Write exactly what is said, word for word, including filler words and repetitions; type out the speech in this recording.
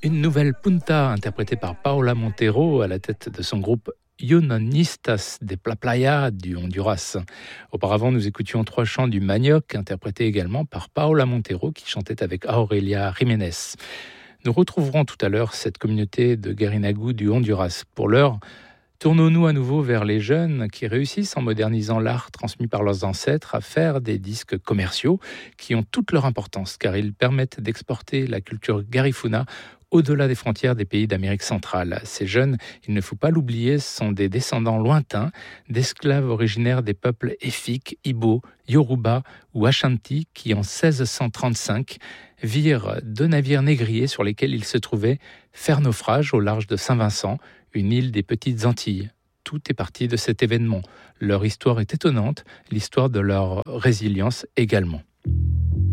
Une nouvelle punta interprétée par Paola Montero à la tête de son groupe Unionistas de la Playa du Honduras. Auparavant, nous écoutions trois chants du Manioc, interprétés également par Paola Montero, qui chantait avec Aurelia Jiménez. Nous retrouverons tout à l'heure cette communauté de Guerinagou du Honduras. Pour l'heure, tournons-nous à nouveau vers les jeunes qui réussissent en modernisant l'art transmis par leurs ancêtres à faire des disques commerciaux qui ont toute leur importance car ils permettent d'exporter la culture garifuna au-delà des frontières des pays d'Amérique centrale. Ces jeunes, il ne faut pas l'oublier, sont des descendants lointains d'esclaves originaires des peuples Efik, Ibo, Yoruba ou Ashanti qui, en seize cent trente-cinq, virent deux navires négriers sur lesquels ils se trouvaient faire naufrage au large de Saint-Vincent, une île des Petites Antilles. Tout est parti de cet événement. Leur histoire est étonnante, l'histoire de leur résilience également.